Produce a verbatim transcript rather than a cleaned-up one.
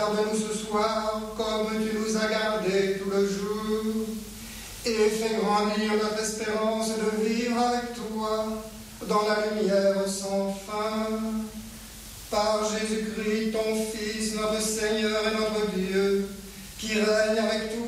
Garde-nous ce soir comme tu nous as gardés tout le jour, et fais grandir notre espérance de vivre avec toi dans la lumière sans fin. Par Jésus-Christ, ton Fils, notre Seigneur et notre Dieu, qui règne avec toi